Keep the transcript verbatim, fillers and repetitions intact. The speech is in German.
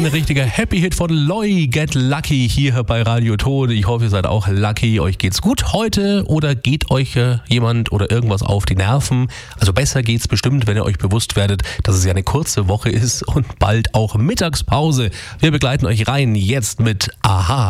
ein richtiger Happy-Hit von Loi, Get Lucky, hier bei Radio Tod. Ich hoffe, ihr seid auch lucky, euch geht's gut heute oder geht euch äh, jemand oder irgendwas auf die Nerven. Also besser geht's bestimmt, wenn ihr euch bewusst werdet, dass es ja eine kurze Woche ist und bald auch Mittagspause. Wir begleiten euch rein jetzt mit Aha.